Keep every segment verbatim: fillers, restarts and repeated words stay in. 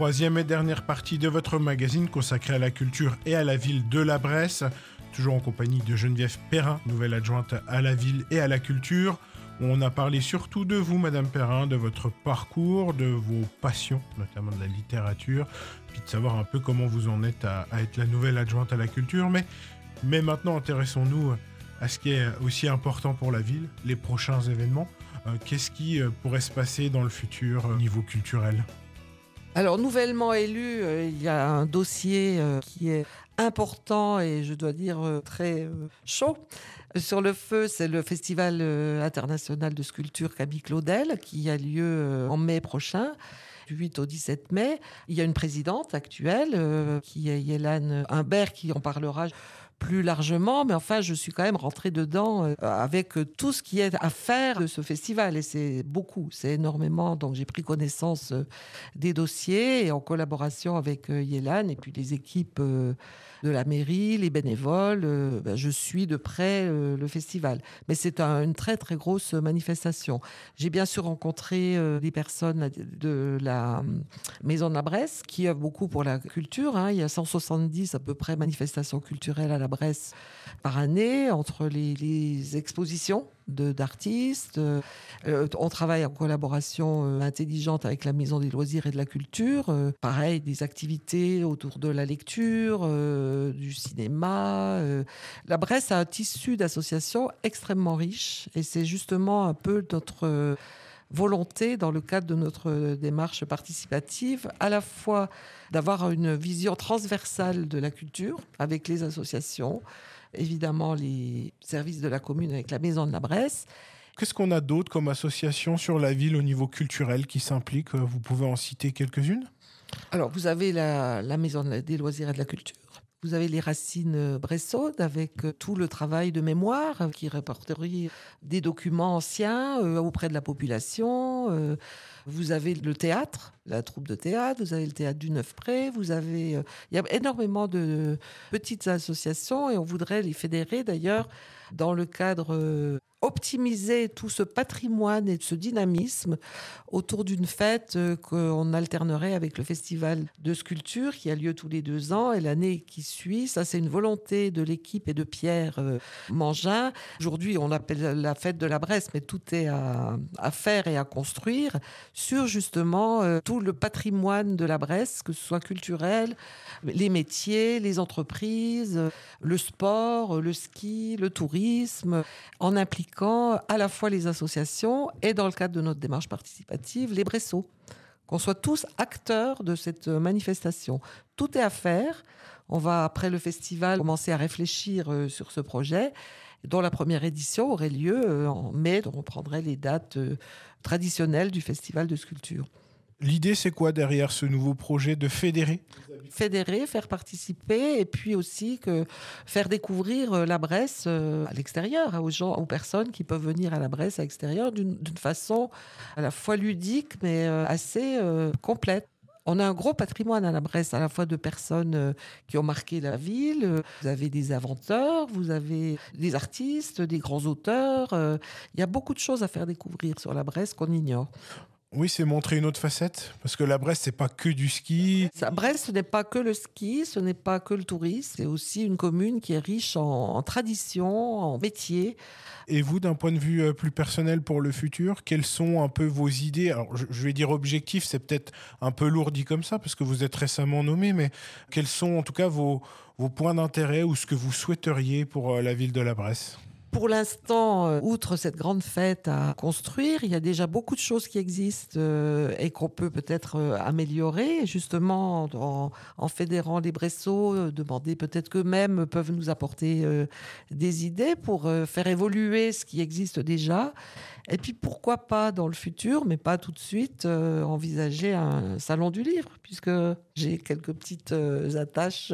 Troisième et dernière partie de votre magazine consacrée à la culture et à la ville de la Bresse. Toujours en compagnie de Geneviève Perrin, nouvelle adjointe à la ville et à la culture. On a parlé surtout de vous, Madame Perrin, de votre parcours, de vos passions, notamment de la littérature, puis de savoir un peu comment vous en êtes à, à être la nouvelle adjointe à la culture. Mais, mais maintenant, intéressons-nous à ce qui est aussi important pour la ville, les prochains événements. Euh, qu'est-ce qui euh, pourrait se passer dans le futur au euh, niveau culturel ? Alors, nouvellement élu, euh, il y a un dossier euh, qui est important et je dois dire euh, très euh, chaud. Sur le feu, c'est le Festival euh, international de sculpture Camille Claudel qui a lieu euh, en mai prochain. Du huit au dix-sept mai. Il y a une présidente actuelle euh, qui est Yélane Humbert qui en parlera plus largement, mais enfin je suis quand même rentrée dedans euh, avec tout ce qui est à faire de ce festival et c'est beaucoup, c'est énormément, donc j'ai pris connaissance euh, des dossiers et en collaboration avec euh, Yélane et puis les équipes euh, de la mairie, les bénévoles, euh, ben, je suis de près euh, le festival. Mais c'est un, une très très grosse manifestation. J'ai bien sûr rencontré euh, des personnes de la Maison de la Bresse qui œuvrent beaucoup pour la culture, hein. Il y a cent soixante-dix à peu près manifestations culturelles à la Bresse par année, entre les, les expositions de, d'artistes. Euh, on travaille en collaboration euh, intelligente avec la Maison des loisirs et de la culture. Euh, pareil, des activités autour de la lecture, euh, du cinéma. Euh. La Bresse a un tissu d'associations extrêmement riche et c'est justement un peu notre... Euh, volonté dans le cadre de notre démarche participative, à la fois d'avoir une vision transversale de la culture avec les associations, évidemment les services de la commune avec la Maison de la Bresse. Qu'est-ce qu'on a d'autre comme association sur la ville au niveau culturel qui s'implique ? Vous pouvez en citer quelques-unes ? Alors, vous avez la, la Maison des loisirs et de la culture. Vous avez les Racines Bressaudes avec tout le travail de mémoire qui répertorie des documents anciens euh, auprès de la population. Euh, vous avez le théâtre, la troupe de théâtre, vous avez le théâtre du Neuf-Pré, vous avez... Euh, il y a énormément de petites associations et on voudrait les fédérer d'ailleurs dans le cadre... Euh, optimiser tout ce patrimoine et ce dynamisme autour d'une fête qu'on alternerait avec le festival de sculpture qui a lieu tous les deux ans et l'année qui suit. Ça, c'est une volonté de l'équipe et de Pierre Mangin. Aujourd'hui, on l'appelle la fête de la Bresse, mais tout est à, à faire et à construire sur justement euh, tout le patrimoine de la Bresse, que ce soit culturel, les métiers, les entreprises, le sport, le ski, le tourisme, en impliquant à la fois les associations et dans le cadre de notre démarche participative, les Bressots. Qu'on soit tous acteurs de cette manifestation. Tout est à faire. On va, après le festival, commencer à réfléchir sur ce projet, dont la première édition aurait lieu en mai, dont on prendrait les dates traditionnelles du festival de sculpture. L'idée, c'est quoi derrière ce nouveau projet de fédérer ? Fédérer, faire participer et puis aussi que faire découvrir la Bresse à l'extérieur, aux gens, aux personnes qui peuvent venir à la Bresse à l'extérieur d'une, d'une façon à la fois ludique mais assez euh, complète. On a un gros patrimoine à la Bresse, à la fois de personnes qui ont marqué la ville. Vous avez des inventeurs, vous avez des artistes, des grands auteurs. Il y a beaucoup de choses à faire découvrir sur la Bresse qu'on ignore. Oui, c'est montrer une autre facette, parce que la Bresse, c'est pas que du ski. La Bresse, ce n'est pas que le ski, ce n'est pas que le tourisme, c'est aussi une commune qui est riche en, en traditions, en métiers. Et vous, d'un point de vue euh, plus personnel pour le futur, quelles sont un peu vos idées ? Alors, je, je vais dire objectifs, c'est peut-être un peu lourd dit comme ça, parce que vous êtes récemment nommé, mais quels sont en tout cas vos, vos points d'intérêt ou ce que vous souhaiteriez pour euh, la ville de la Bresse ? Pour l'instant, euh, outre cette grande fête à construire, il y a déjà beaucoup de choses qui existent euh, et qu'on peut peut-être euh, améliorer, justement en, en fédérant les Bressots, euh, demander peut-être qu'eux-mêmes peuvent nous apporter euh, des idées pour euh, faire évoluer ce qui existe déjà. Et puis pourquoi pas dans le futur, mais pas tout de suite, euh, envisager un salon du livre, puisque j'ai quelques petites euh, attaches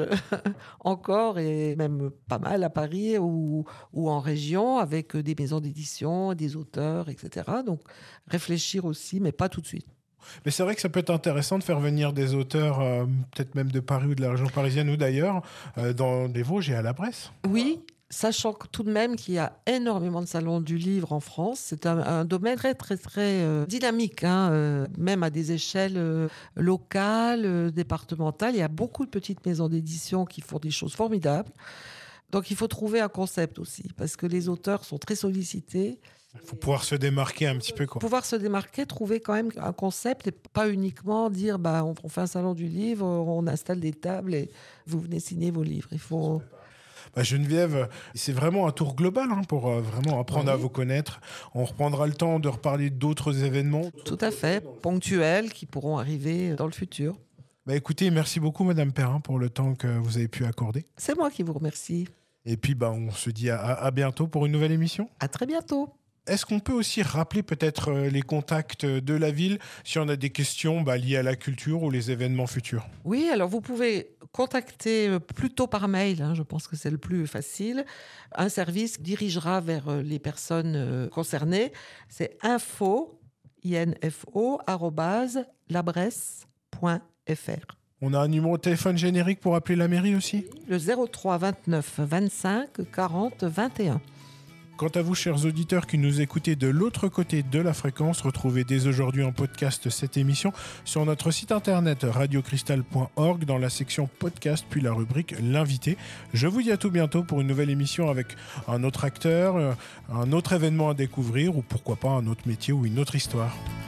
encore et même pas mal à Paris ou, ou en région avec des maisons d'édition, des auteurs, et cetera. Donc réfléchir aussi, mais pas tout de suite. Mais c'est vrai que ça peut être intéressant de faire venir des auteurs, euh, peut-être même de Paris ou de la région parisienne ou d'ailleurs, euh, dans les Vosges et à la Bresse. Oui. Sachant que tout de même qu'il y a énormément de salons du livre en France, c'est un, un domaine très très très euh, dynamique, hein, euh, même à des échelles euh, locales, euh, départementales. Il y a beaucoup de petites maisons d'édition qui font des choses formidables. Donc il faut trouver un concept aussi, parce que les auteurs sont très sollicités. Il faut pouvoir se démarquer un petit peu, quoi. Pouvoir se démarquer, trouver quand même un concept et pas uniquement dire bah, on, on fait un salon du livre, on installe des tables et vous venez signer vos livres. Il faut... Bah Geneviève, c'est vraiment un tour global hein, pour euh, vraiment apprendre Oui. à vous connaître. On reprendra le temps de reparler d'autres événements. Tout à fait, ponctuels qui pourront arriver dans le futur. Bah écoutez, merci beaucoup Madame Perrin pour le temps que vous avez pu accorder. C'est moi qui vous remercie. Et puis bah, on se dit à, à bientôt pour une nouvelle émission. À très bientôt. Est-ce qu'on peut aussi rappeler peut-être euh, les contacts de la ville si on a des questions bah, liées à la culture ou les événements futurs? Oui, alors vous pouvez contacter plutôt par mail, hein, je pense que c'est le plus facile. Un service dirigera vers les personnes concernées. C'est info, info, arrobase, labresse point f r. On a un numéro de téléphone générique pour appeler la mairie aussi? Le zéro trois vingt-neuf vingt-cinq quarante vingt et un. Quant à vous, chers auditeurs qui nous écoutez de l'autre côté de la fréquence, retrouvez dès aujourd'hui en podcast cette émission sur notre site internet radio cristal point org dans la section podcast puis la rubrique l'invité. Je vous dis à tout bientôt pour une nouvelle émission avec un autre acteur, un autre événement à découvrir ou pourquoi pas un autre métier ou une autre histoire.